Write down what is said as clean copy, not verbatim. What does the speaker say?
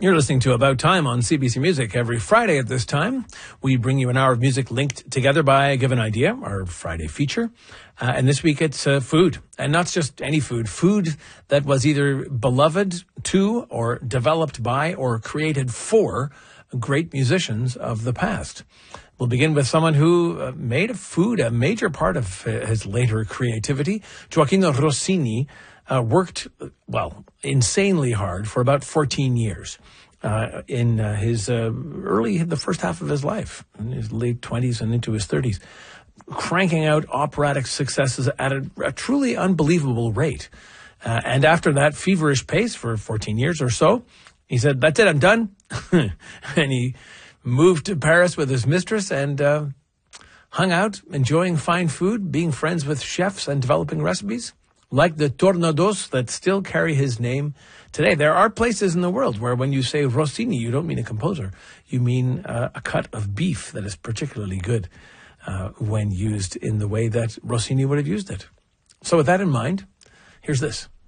You're listening to About Time on CBC Music. Every Friday at this time, we bring you an hour of music linked together by a given idea, our Friday feature. And this week it's food. And not just any food. Food that was either beloved to or developed by or created for great musicians of the past. We'll begin with someone who made food a major part of his later creativity. Gioachino Rossini worked, insanely hard for about 14 years in the first half of his life, in his late 20s and into his 30s, cranking out operatic successes at a truly unbelievable rate. And after that feverish pace for 14 years or so, he said, "That's it, I'm done." And he moved to Paris with his mistress and hung out, enjoying fine food, being friends with chefs and developing recipes, like the Tornados that still carry his name today. There are places in the world where when you say Rossini, you don't mean a composer. You mean a cut of beef that is particularly good when used in the way that Rossini would have used it. So with that in mind, here's this.